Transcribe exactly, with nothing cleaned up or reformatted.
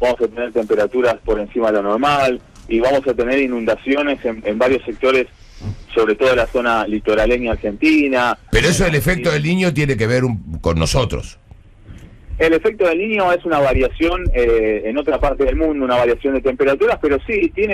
vamos a tener temperaturas por encima de lo normal y vamos a tener inundaciones en, en varios sectores, sobre todo en la zona litoraleña argentina. Pero eso, el efecto del Niño tiene que ver un, con nosotros. El efecto del Niño es una variación eh, en otra parte del mundo, una variación de temperaturas, pero sí tiene